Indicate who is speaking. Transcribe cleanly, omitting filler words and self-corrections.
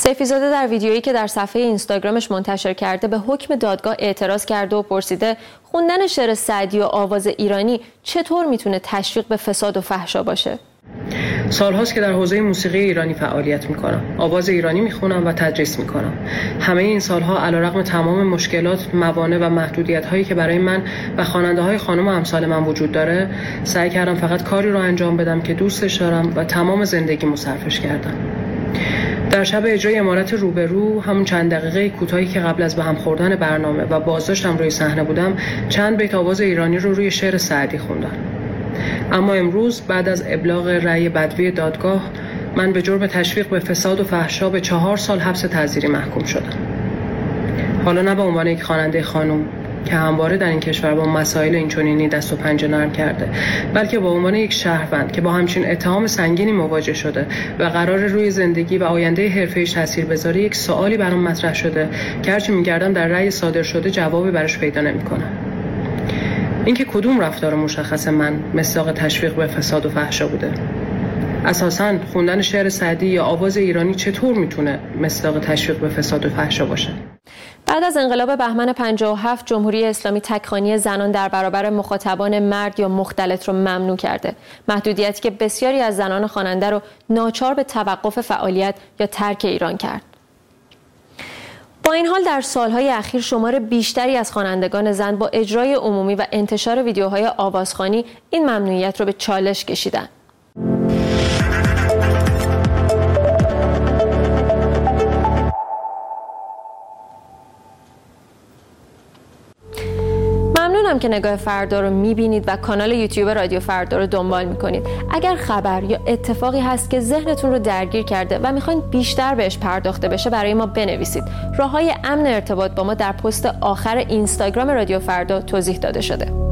Speaker 1: سیفی‌زاده در ویدیویی که در صفحه اینستاگرامش منتشر کرده به حکم دادگاه اعتراض کرده و پرسیده خوندن شعر سعدی و آواز ایرانی چطور میتونه تشویق به فساد و فحشا باشه؟
Speaker 2: سالهاست که در حوزه موسیقی ایرانی فعالیت میکنم. آواز ایرانی میخونم و تدریس میکنم. همه این سالها علیرغم تمام مشکلات، موانع و محدودیت‌هایی که برای من و خواننده‌های خانم و امثال من وجود داره، سعی کردم فقط کاری رو انجام بدم که دوستش دارم و تمام زندگیمو صرفش کردم. در شب اجرای امارت روبرو، همون چند دقیقه کوتاهی که قبل از به هم خوردن برنامه و بازداشتم روی صحنه بودم، چند بیت آواز ایرانی رو روی شعر سعدی خوندم. اما امروز بعد از ابلاغ رأی بدوی دادگاه، من به جرم تشویق به فساد و فحشا به 4 سال حبس تعزیری محکوم شدم. حالا نه به عنوان یک خواننده خانم که همواره در این کشور با مسائل اینچنینی دست و پنجه نرم کرده، بلکه به عنوان یک شهروند که با همچین اتهام سنگینی مواجه شده و قرار روی زندگی و آینده حرفه‌ایش تاثیر بذاره، یک سوالی برام مطرح شده که هرچی می‌گردم در رأی صادر شده جوابی براش پیدا نمی‌کنم. اینکه کدوم رفتار مشخص من مصداق تشویق به فساد و فحشا بوده؟ اساساً خوندن شعر سعدی یا آواز ایرانی چطور میتونه مصداق تشویق به فساد و فحشا باشه؟
Speaker 1: بعد از انقلاب بهمن 57 جمهوری اسلامی تک‌خوانی زنان در برابر مخاطبان مرد یا مختلط رو ممنوع کرده. محدودیتی که بسیاری از زنان خواننده رو ناچار به توقف فعالیت یا ترک ایران کرد. با این حال در سالهای اخیر شمار بیشتری از خوانندگان زن با اجرای عمومی و انتشار ویدیوهای آوازخوانی این ممنوعیت رو به چالش کشیدن. ممنونم که نگاه فردا رو میبینید و کانال یوتیوب رادیو فردا رو دنبال میکنید. اگر خبر یا اتفاقی هست که ذهنتون رو درگیر کرده و میخواین بیشتر بهش پرداخته بشه، برای ما بنویسید. راههای امن ارتباط با ما در پست آخر اینستاگرام رادیو فردا توضیح داده شده.